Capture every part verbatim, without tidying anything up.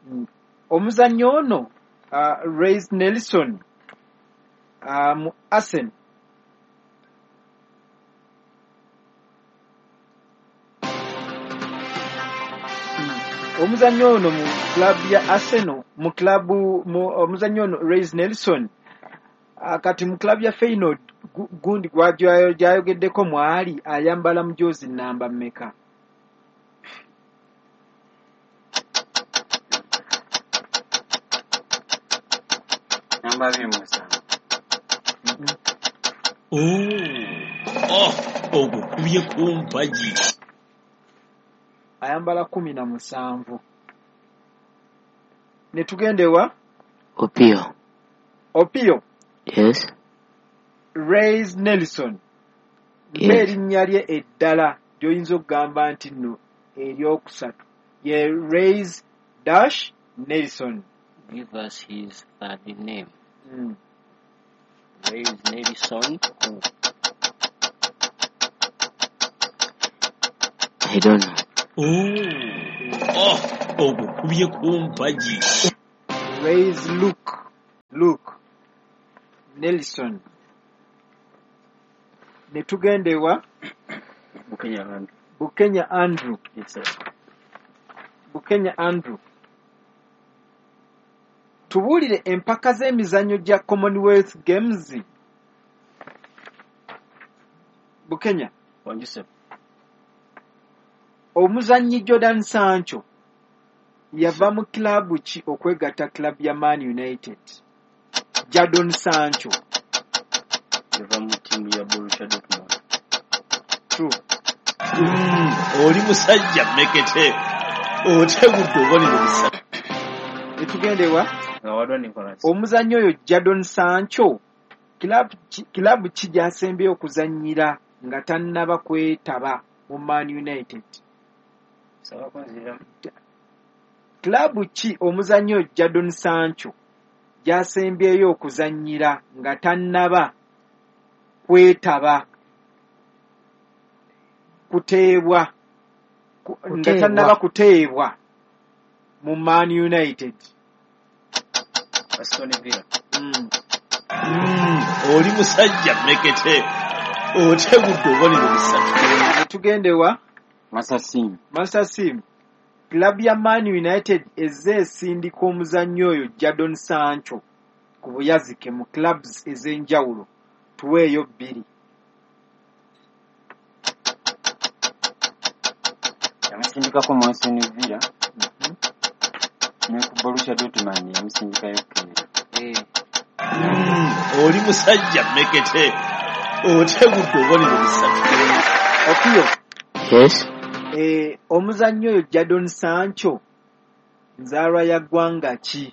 Mm. Omuzannyo ono uh, Reiss Nelson uh, mu Arsenal omuzannyo ono mu club ya Arsenal mu club mu omuzannyo ono Reiss Nelson kati mu club ya Feyenoord gundi gwajayo jayogeddeko mwali ayambala mujozi namba mmeka namba abiri mu musanvu. Oh, ogwo kubye kumpaji ayambala kumi na musanvu. Ne tugendewa Opio. Opio. Yes. Reiss Nelson. Yes. Erinnya lye eddala gy'oyinza okugamba nti nno eryokusatu ye Reiss dash Nelson. Give us his third name. Mm. Reiss Nelson. Oh. I don't know. Oh, ogwo kubye kumpaji Reiss Luke. Luke Nelson. Ne tugendewa Bukenya Andrew. Bukenya Andrew. Yes, sir. Bukenya Andrew. Tubuulire empaka z'emizannyo gya Commonwealth Games. Bukenya. Wanjuse. Omuzannyi Jordan Sancho yava mu kilabu ki okwegatta club ya Man United? Jadon Sancho. Yava mu timu ya Borussia Dortmund. True. Mm, oli musajja mekete otegudde obonero bisa Etugendewa Ngawadwa Nicholas. omuzannyi oyo Jadon Sancho kilabu ki, kilabu ki gy'asembye okuzannyira nga tannaba kwetaba mu Man United? Sawa konzira. Kilabu ki omuzannyi oyo Jadon Sancho gy'asembyeyo okuzannyira nga tannaba kwetaba kuteebwa ku, nga tannaba kuteebwa mu Man United? Aston Villa. Mm. Mm, oli musajja mekete otegudde obonero bisa Tugendewa Masasim. Master Sim. Kilabu ya Man United ezze esindika omuzannyi oyo Jadon Sancho ku buyazike mu clubs ez'enjawulo. Tuweeyo bbiri. Yamusindikako mu Aston Villa. Mhm. Ne ku Borussia Dortmund yamusindikayo Kenya. Eh. Mm, oli musajja mekete otegudde obonero bisa Opio. Yes. Eh, omuzannyi oyo Jadon Sancho nzaalwa ya ggwanga ki?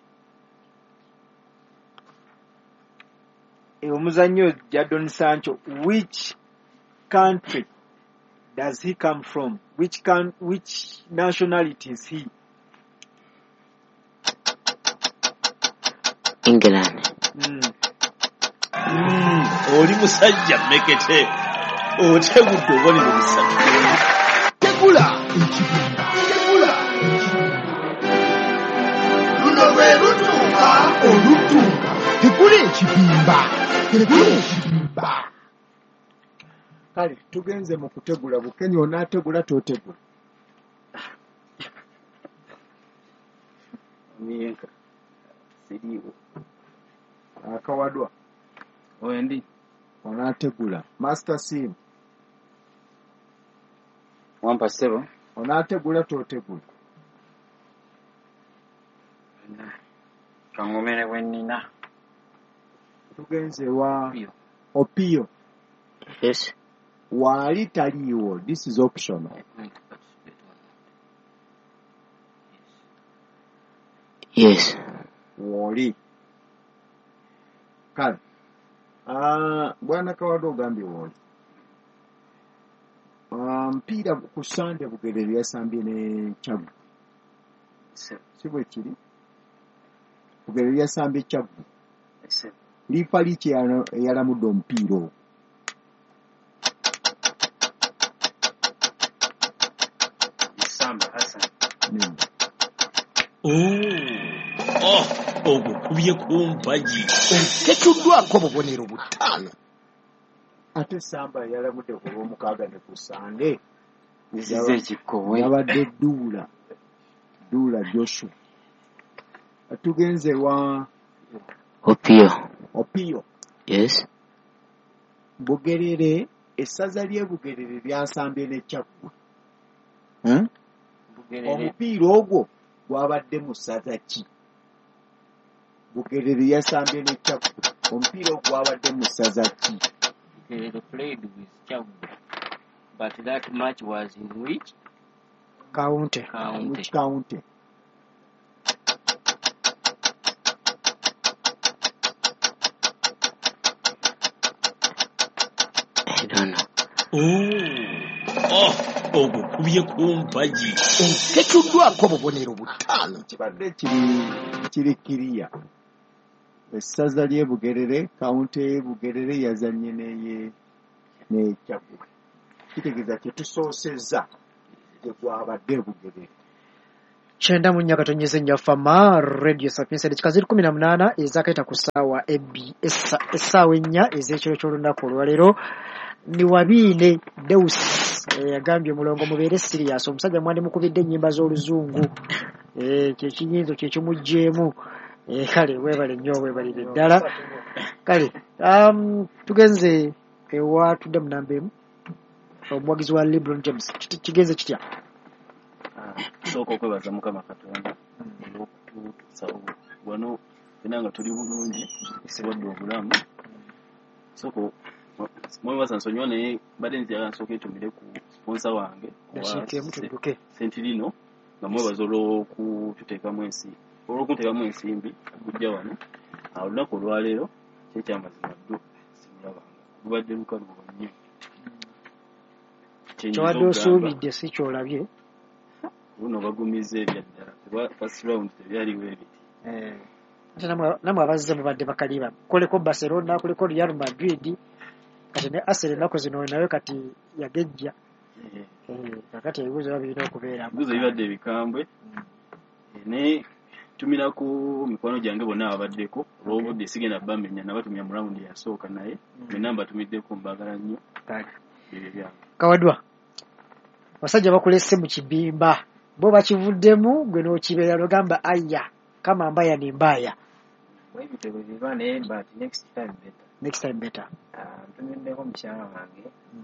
Eh, omuzannyi oyo Jadon Sancho, which country does he come from? Which can, which nationality is he? England. Mm. Mm, oli musajja mekete otegudde obonero bisa Tegula ekibimba. Tegula luno lwe lutuuka olutuuka. Tegula ekibimba. Tegula ekibimba. Kale tugenze mu kutegula. Bukenya onaategula totegula? Niyenka. Siriwo. Akawadwa Wendi. onaategula. Master Sim Wampa sebo. onaategula totegula? Kangomere bwenina. Tugenze wa Opio. Opio. Yes. Waali taliiwo. This is optional. I think that's better. Yes. Woli. Kale. Ah, bwana Kawadwa ogambye woli. Ah, mpiira ku Sande Bugerere yasambye ne Kyagu. Sebo. Si bwe kiri? Bugerere yasambye Kyagu. Sebo. Liifa liiki eyalamudde omupiira ogwo? Samba Hassan. Nenda. Oh, ogukubye ku mpagi. Oketuddwako obubonero butaano. Ate Samba yalamudde ku lw'omukaaga ne ku Sande. Nzize ekikkowe. Yabadde Duula. Duula Joshua. Tugenze wa Opio. Opio. Yes. Bugerere, essaza ly'e Bugerere lyasambye ne Kyaggwe. Hmm? Omupiira ogwo gwabadde mu ssaza ki? Bugerere yasambye ne Kyaggwe. Omupiira ogwo gwabadde mu ssaza ki? They played with Kyaggwe, but that match was in which County. county? Which county? I don't know. Oh, ogukubye ku mpagi. Oketuddwako obubonero butaano. Kibadde kiri kiri kiriya. Essaza ly'e Bugerere, county y'e Bugerere yazannye n'eye ne Kyaggwe. Kitegeeza kye tusoosezza gye gwabadde Bugerere. Chenda munya katonyeze nyafama radio sapiensa chikaziri kumi na munana ezakaita kusawa ebi essa essawa ennya ezekiro ky'olunaku olwaleero ni Wabiine Deus yagambye e, mulongo mubeere serious omusajja mwandi mukubidde ennyimba z'oluzungu eh kye kinyinzo kye kimujjeemu eh kale webale nnyo webalire ddala kale um tugenze ewa tudde munambemu omuwagizi wa LeBron James kigenze kitya soko okwebaza Mukama Katonda olw'okutuusa wano fena nga tuli bulungi esiwadde obulamu soko mwebaza nsonyiwa naye mbadde nzira nsooka etumire ku sponsor wange senti lino nga mwebaza olw'okututeekamu ensi olw'okuteekamu ensimbi okujja wano olunaku olwaleero kyekyamazima ddo simulabanga lubadde lukalubo nnyo kyowadde osuubidde si kyolabye uno bagumize ebyaddala kuba first round tebyaliwo ebiti eh namwe abazze mubadde bakaliba koleko Barcelona koleko Real Madrid kati ne Arsenal nako zino nayo kati yagejja eh kakati ebibuzo babirina okubeera ebibuzo bibadde ebikambwe ne tumira ku mikono gyange bonna abaddeko olw'obudde sigenda bamenya nabatumya mu round yasooka naye enamba tumiddeko mbagala nnyo ebyo byange Kawadwa basajja bakulese mu kibimba bo bakivuddemu gwe n'okibeera lugamba aya kama mbaya ni mbaya Wewe bitego bibane but next time better next time better ah tumendeko mchana wange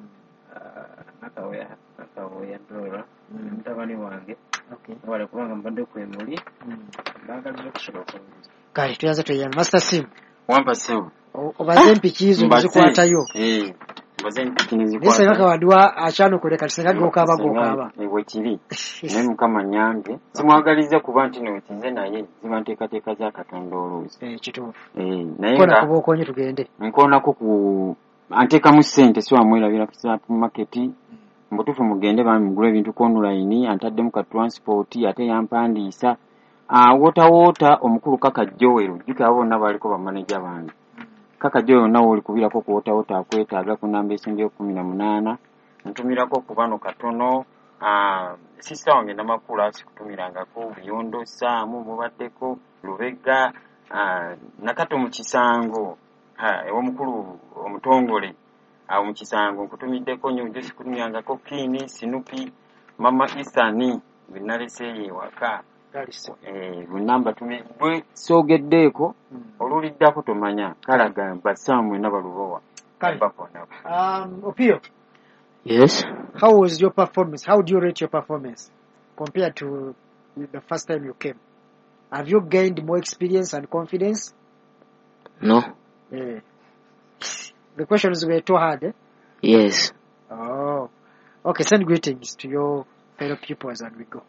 ah nakaoya nakaoya ndora mtabani wange okay wale kubanga mbande kwemuli mbanga zokushoboka kale tuyaza tuyana master sim wampa sewu obaze mpikizo zikwatayo eh baze mpikinizi kwa nise kaka wadwa achano kuleka tisenga gokaba gokaba ewe kiri nemu kama nyambe simwagaliza kuba nti no tize naye zimanteka teka za katondolozi eh kitufu eh naye kona kuboko nyi tugende nkona ko ku anteka mu sente so amwera bira ku market mbutufu mugende bami mugule ebintu ko online antadde mu ka transport ate yampandiisa ah wota wota omukulu kaka Joel jika abo nabaliko ba manager bange kaka Joel nawo oli kubirako ku wota wota akwetaaga ku namba esinga kumi na munana ntumirako ku bano katono ah sister wange namakulu asikutumiranga ko biyondo saamu mubaddeko Lubega ah nakato mu kisango ha ewo mukulu omutongole awo mu kisango nkutumiddeko nnyo njo sikutumyanga ko Kini Sinupi Mama Isani binaleseye waka Galiso eh bunamba tumi bwe sogeddeko oluliddako tomanya kalaga basamwe nabalubowa bakona um Opio Yes. How was your performance? How do you rate your performance compared to the first time you came? Have you gained more experience and confidence? No. Eh. The questions were too hard, eh? Yes. Oh. Okay, send greetings to your fellow pupils as we go.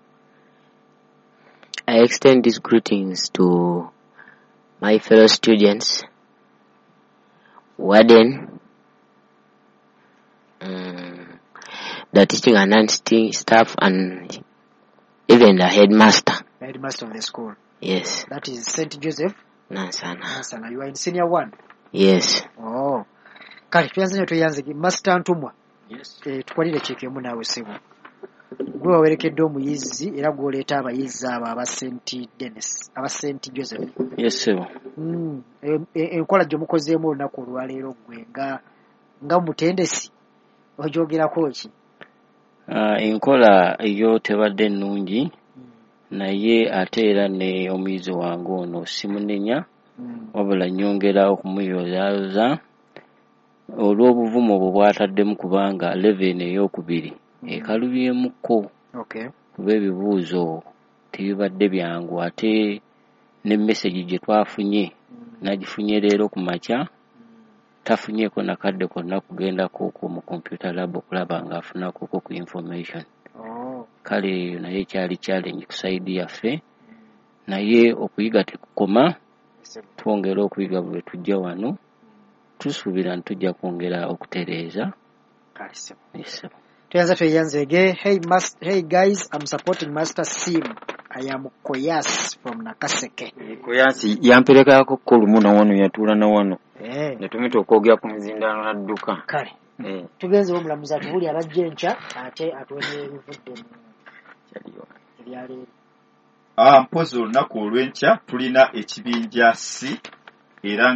I extend these greetings to my fellow students, warden, um, the teaching and non-teaching staff, and even the headmaster. The headmaster of the school. Yes. That is Saint Joseph Nansana. Nansana. You are in senior one. Yes. Oh. Kale tuyanze nyo tuyanze master Ntumwa. Yes. Eh tukolire cheke mu nawe sebo. gwe wawerekedde omuyizi era gw'oleeta abayizi abo aba Saint Denis aba Saint Joseph. Yes sir. Mm. Enkola gye mukozeemu olunaku olwaleero gwe nga nga mutendesi ogyogerako ki? Uh, enkola yo tebadde nnungi naye ate era ne omuyizi wange ono simunenya wabula nyongera okumuyozaayoza olw'obuvumu obwo bw'ataddemu kubanga eleven ey'okubiri ekalubyemukko. Okay. Kuba ebibuuzo tebibadde byangu ate ne message gye twafunye nagifunye leero ku makya tafunyeeko nakadde konna kugendako ku mu computer lab okulaba ng'afunako ku information. Oh. Kale eyo naye kyali challenge ku saidi yaffe naye okuyiga tekukoma, twongera okuyiga bwe tujja wano tusuubira ntujja kwongera okutereeza. Yes. Tuyanza tweyanzege. Hey, mas hey guys, I'm supporting Master Sim. I am Koyas from Nakaseke. Koyasi yamperekako ko lumu na wano yatuula na wano. Eh. Ne tumita okwogera ku mizindaalo n'adduka. Kale. Eh. Tugenze omulamuzi atubuli abajja enkya ate atwene ebivudde mu Kyaliyo. ebyaleero. Ah, mpozi olunaku olw'enkya tulina ekibinja C era